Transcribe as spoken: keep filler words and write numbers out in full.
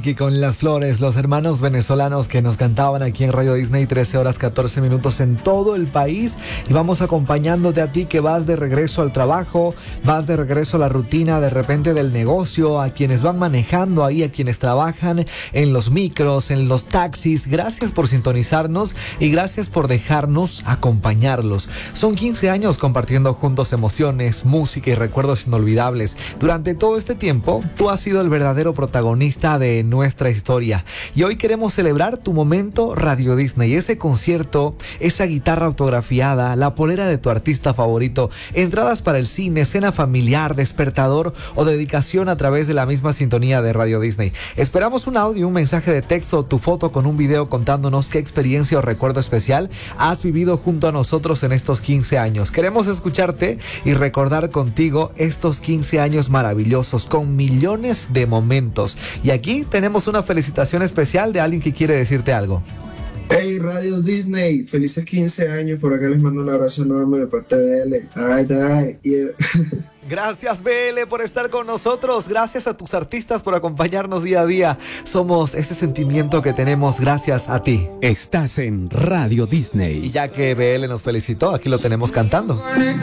Ricky con Las Flores, los hermanos venezolanos que nos cantaban aquí en Radio Disney, trece horas catorce minutos en todo el país. Y vamos acompañándote a ti que vas de regreso al trabajo, vas de regreso a la rutina de repente del negocio, a quienes van manejando ahí, a quienes trabajan en los micros, en los taxis. Gracias por sintonizarnos y gracias por dejarnos acompañarlos. Son quince años compartiendo juntos emociones, música y recuerdos inolvidables. Durante todo este tiempo, tú has sido el verdadero protagonista de nuestra historia. Y hoy queremos celebrar tu momento Radio Disney, ese concierto, esa guitarra autografiada, la polera de tu artista favorito, entradas para el cine, cena familiar, despertador o dedicación a través de la misma sintonía de Radio Disney. Esperamos un audio, un mensaje de texto, tu foto con un video contándonos qué experiencia o recuerdo especial has vivido junto a nosotros en estos quince años. Queremos escucharte y recordar contigo estos quince años maravillosos con millones de momentos. Y aquí tenemos una felicitación especial de alguien que quiere decirte algo. Hey, Radio Disney, felices quince años. Por acá les mando un abrazo enorme de parte de L. Alright, alright, yeah. Gracias, B L, por estar con nosotros. Gracias a tus artistas por acompañarnos día a día. Somos ese sentimiento que tenemos gracias a ti. Estás en Radio Disney. Y ya que B L nos felicitó, aquí lo tenemos cantando.